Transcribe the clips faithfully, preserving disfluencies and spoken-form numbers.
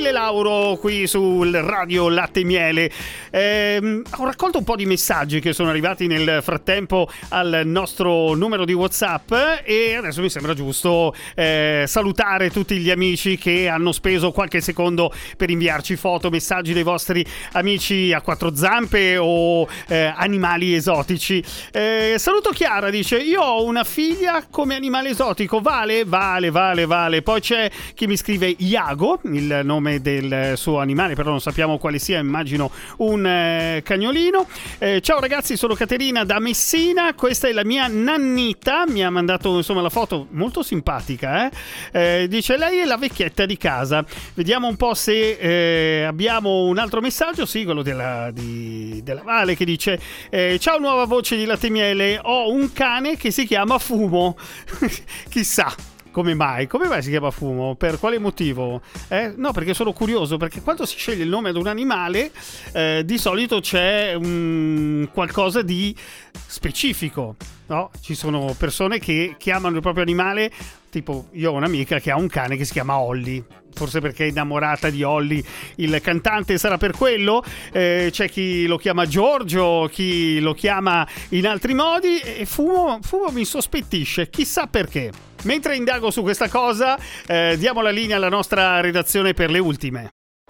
Achille Lauro qui sul Radio Latte e Miele. Eh, ho raccolto un po' di messaggi che sono arrivati nel frattempo al nostro numero di WhatsApp e adesso mi sembra giusto eh, salutare tutti gli amici che hanno speso qualche secondo per inviarci foto, messaggi dei vostri amici a quattro zampe o eh, animali esotici. Eh, saluto Chiara, dice: io ho una figlia come animale esotico, vale? Vale, vale, vale. Poi c'è chi mi scrive Iago, il nome del suo animale, però non sappiamo quale sia, immagino un eh, cagnolino. Eh, ciao ragazzi, sono Caterina da Messina, questa è la mia nannita, mi ha mandato insomma la foto molto simpatica, eh? Eh, dice lei è la vecchietta di casa. Vediamo un po' se eh, abbiamo un altro messaggio. Sì, quello della, di, della Vale, che dice eh, ciao nuova voce di Latte e Miele, ho un cane che si chiama Fumo. Chissà come mai? Come mai si chiama Fumo? Per quale motivo? Eh? No, perché sono curioso, perché quando si sceglie il nome ad un animale eh, di solito c'è un qualcosa di specifico, no? Ci sono persone che chiamano il proprio animale, tipo io ho un'amica che ha un cane che si chiama Olly, forse perché è innamorata di Olly il cantante, sarà per quello. Eh, c'è chi lo chiama Giorgio, chi lo chiama in altri modi, e Fumo, Fumo mi sospettisce, chissà perché. Mentre indago su questa cosa, eh, diamo la linea alla nostra redazione per le ultime.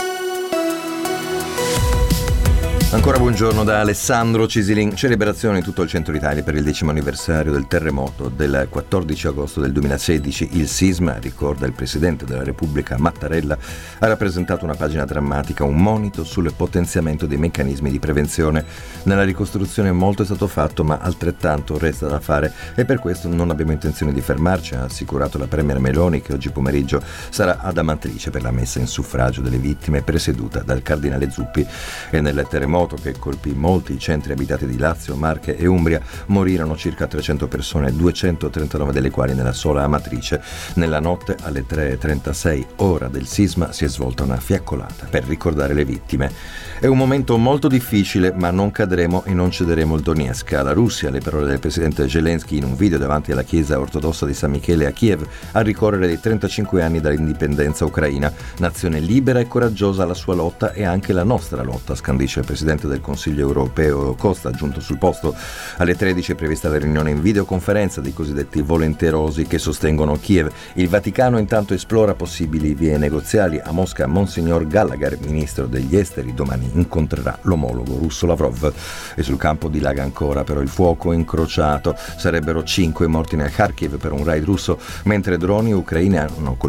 Ancora buongiorno da Alessandro Cisilin. Celebrazione in tutto il centro Italia per il decimo anniversario del terremoto del quattordici agosto del duemilasedici. Il sisma, ricorda il Presidente della Repubblica Mattarella, ha rappresentato una pagina drammatica, un monito sul potenziamento dei meccanismi di prevenzione. Nella ricostruzione molto è stato fatto, ma altrettanto resta da fare e per questo non abbiamo intenzione di fermarci, ha assicurato la Premier Meloni, che oggi pomeriggio sarà ad Amatrice per la messa in suffragio delle vittime, presieduta dal Cardinale Zuppi. E nel terremoto che colpì molti centri abitati di Lazio, Marche e Umbria morirono circa trecento persone, duecentotrentanove delle quali nella sola Amatrice. Nella notte alle tre e trentasei ora del sisma si è svolta una fiaccolata per ricordare le vittime. È un momento molto difficile, ma non cadremo e non cederemo il Donetsk. La Russia, le parole del presidente Zelensky in un video davanti alla chiesa ortodossa di San Michele a Kiev, a ricorrere dei trentacinque anni dall'indipendenza ucraina. Nazione libera e coraggiosa la sua lotta e anche la nostra lotta, scandisce il presidente del Consiglio europeo Costa, giunto sul posto. Alle tredici è prevista la riunione in videoconferenza dei cosiddetti volenterosi che sostengono Kiev. Il Vaticano intanto esplora possibili vie negoziali. A Mosca Monsignor Gallagher, ministro degli esteri, domani incontrerà l'omologo russo Lavrov. E sul campo dilaga ancora però il fuoco incrociato. Sarebbero cinque morti nel Kharkiv per un raid russo, mentre droni ucraini hanno